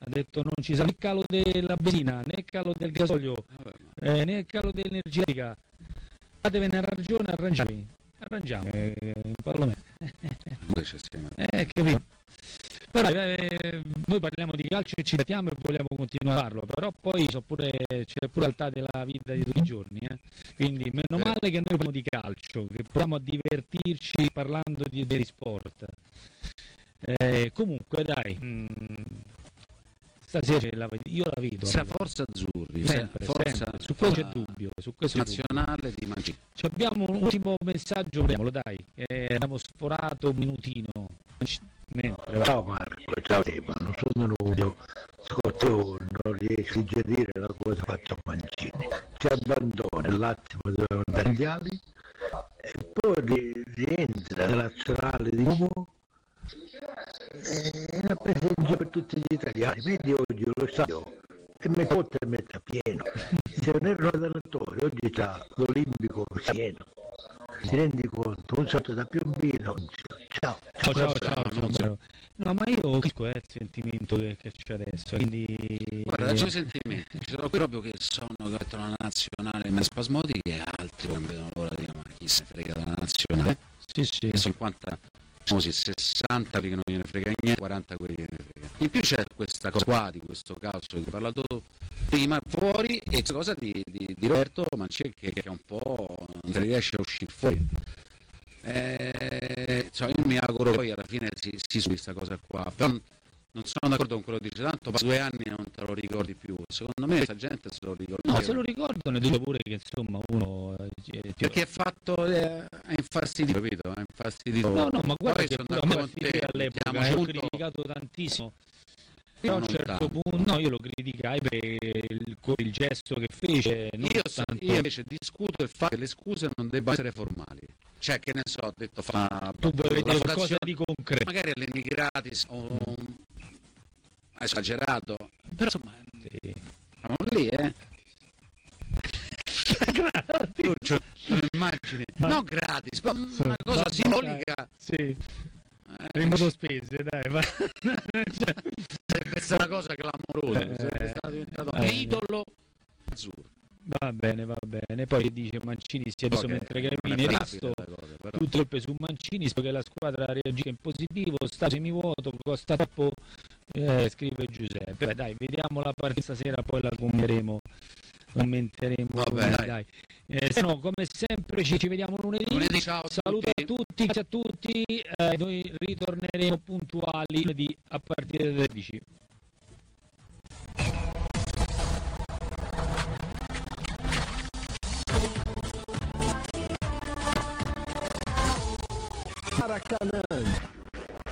detto non ci sarà né calo della benzina, né calo del gasolio, né calo dell'energia elettrica. Fatevene una ragione, arrangiamo, in Parlamento. Capito? Però noi parliamo di calcio e ci battiamo e vogliamo continuare a farlo, però poi c'è pure realtà della vita di tutti i giorni, quindi meno male che noi parliamo di calcio, che proviamo a divertirci parlando di sport. Comunque dai, stasera io la vedo. Forza Azzurri, sempre. Su questo c'è dubbio, nazionale di Mancini. Abbiamo un ultimo messaggio, vediamolo dai, abbiamo sforato un minutino. Ciao Marco, ciao Stefano, sono Nudo, non riesco a digerire la cosa fatta a Mancini, si abbandona, il Lazio poteva andare agli ali e poi rientra nella nazionale di nuovo e rappresenta per tutti gli italiani, vedi oggi lo stadio e mette a pieno, se non era un allenatore oggi c'ha l'Olimpico pieno. Ti rendi conto? Un salto da Piombino. Ciao. No, ma io capisco il sentimento che c'è adesso. Quindi... Guarda, c'è sentimenti. Ci sono proprio che mettono la nazionale in spasmodiche e altri non vedono l'ora di dire ma chi se frega della nazionale. Sì. 50, 60 perché non gliene frega niente, 40 quelli che ne frega. In più c'è questa cosa qua di questo calcio di cui ho parlato prima fuori e questa cosa di Roberto Mancini che è un po' non riesce a uscire fuori. Io mi auguro poi alla fine si su questa cosa qua, però non sono d'accordo con quello che dice, tanto per 2 anni non te lo ricordi più, secondo me questa gente se lo ricorda. No, se lo ricordano e dico pure che insomma uno perché è fatto è infastidito, capito? È infastidito. No, ma guarda poi che sono d'accordo con te, all'epoca ho criticato tantissimo. Però a un certo punto io lo criticai per il gesto che fece. Io invece discuto il fatto che le scuse non debbano essere formali. Cioè, che ne so, ho detto tu vuoi vedere qualcosa di concreto. Magari all'immigrati ha esagerato. Però insomma, siamo lì, immagini. No, gratis, ma una cosa simbolica. Sì. In modo spese, dai, sarebbe stata una cosa clamorosa, sarebbe stato diventato idolo azzurro. Va bene, poi dice Mancini si è messo mentre Gravini è risto, tutto colpe su Mancini, spero che la squadra reagisca in positivo, sta semivuoto, costa troppo, scrive Giuseppe. Dai, vediamo la partita stasera, poi la commenteremo. Dai. Se no, come sempre ci vediamo lunedì. Ciao, saluto a tutti, grazie a tutti, noi ritorneremo puntuali lunedì a partire dalle 13. Maracanã.